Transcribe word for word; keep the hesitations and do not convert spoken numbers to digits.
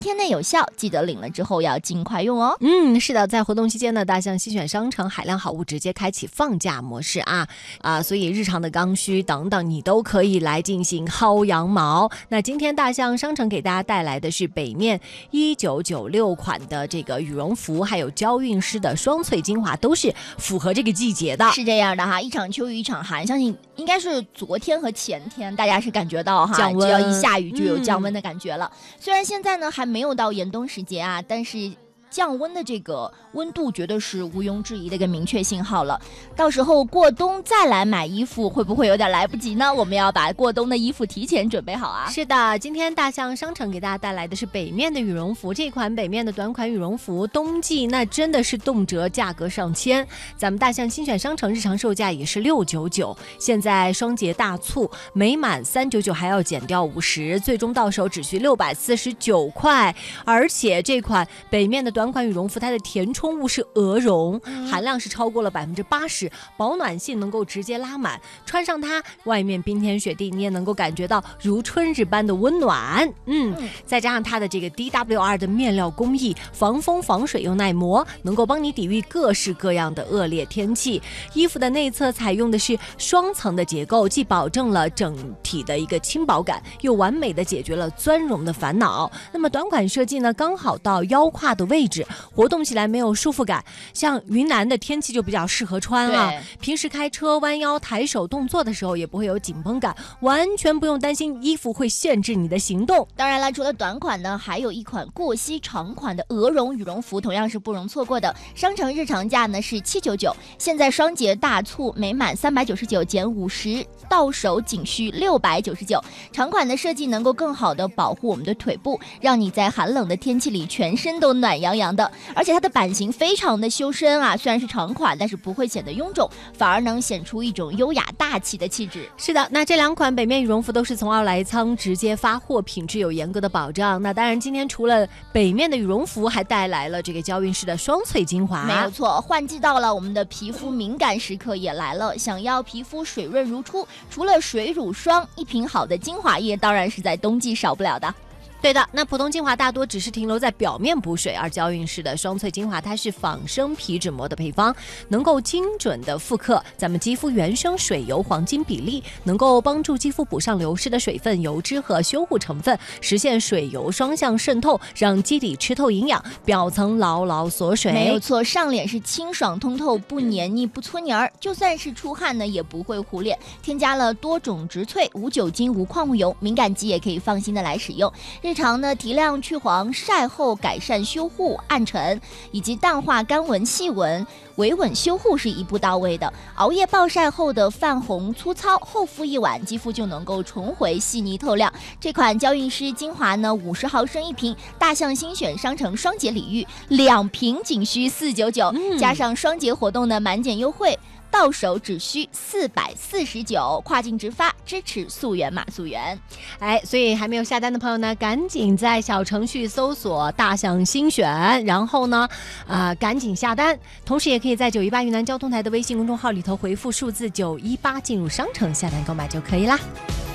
天内有效，记得领了之后要尽快用哦。 嗯，是的，在活动期间呢，大象新选商城海量好物直接开启放假模式啊啊，所以日常的刚需等等，你都可以来进行薅羊毛。那今天大象商城给大家带来的是北面一九九六款的这个羽绒服，还有娇韵诗的双萃精华，都是符合这个季节的。 是这样的哈，一场秋雨一场寒，相信应该是昨天和前天大家是感觉到哈， 降温， 只要一下雨就有降温的感觉了。嗯、虽然现在呢还没有到严冬时节啊，但是降温的这个温度绝对是毋庸置疑的一个明确信号了。到时候过冬再来买衣服，会不会有点来不及呢？我们要把过冬的衣服提前准备好啊。 是的，今天大象商城给大家带来的是北面的羽绒服，这款北面的短款羽绒服，冬季那真的是动辄价格上千。咱们大象新选商城日常售价也是六九九，现在双节大促，每满三九九还要减掉五十，最终到手只需六百四十九块。而且这款北面的短短款羽绒服，它的填充物是鹅绒，含量是超过了百分之八十，保暖性能够直接拉满。穿上它，外面冰天雪地，你也能够感觉到如春日般的温暖。嗯，再加上它的这个 D W R 的面料工艺，防风防水又耐磨，能够帮你抵御各式各样的恶劣天气。衣服的内侧采用的是双层的结构，既保证了整体的一个轻薄感，又完美的解决了钻绒的烦恼。那么短款设计呢，刚好到腰胯的位置。活动起来没有束缚感，像云南的天气就比较适合穿啊。平时开车弯腰抬手动作的时候也不会有紧绷感，完全不用担心衣服会限制你的行动。 当然了，除了短款呢，还有一款过膝长款的鹅绒羽绒服，同样是不容错过的。商城日常价呢是七九九，现在双节大促，每满三百九十九减五十，到手仅需六百九十九。长款的设计能够更好的保护我们的腿部，让你在寒冷的天气里全身都暖洋洋的。而且它的版型非常的修身啊，虽然是长款，但是不会显得臃肿，反而能显出一种优雅大气的气质。 是的，那这两款北面羽绒服都是从奥莱仓直接发货，品质有严格的保障。那当然今天除了北面的羽绒服，还带来了这个娇韵诗的双萃精华。 没有错，换季到了，我们的皮肤敏感时刻也来了，想要皮肤水润如初，除了水乳霜，一瓶好的精华液当然是在冬季少不了的。 对的，那普通精华大多只是停留在表面补水，而娇韵诗的双萃精华它是仿生皮脂膜的配方，能够精准的复刻咱们肌肤原生水油黄金比例，能够帮助肌肤补上流失的水分、油脂和修护成分，实现水油双向渗透，让基底吃透营养，表层牢牢锁水。 没有错，上脸是清爽通透，不黏腻不搓泥儿，就算是出汗呢也不会糊脸。添加了多种植萃、无酒精、无矿物油，敏感肌也可以放心的来使用。日常呢提亮去黄，晒后改善修护暗沉，以及淡化干纹细纹，维稳修护是一步到位的。熬夜暴晒后的泛红粗糙，后敷一晚，肌肤就能够重回细腻透亮。这款娇韵诗精华呢，五十毫升一瓶，大象新选商城双节礼遇，两瓶仅需四九九，加上双节活动的满减优惠。到手只需四百四十九，跨境直发，支持溯源码溯源。 哎，所以还没有下单的朋友呢，赶紧在小程序搜索大象新选，然后呢，啊、呃，赶紧下单。同时也可以在九一八云南交通台的微信公众号里头回复数字九一八进入商城下单购买就可以啦。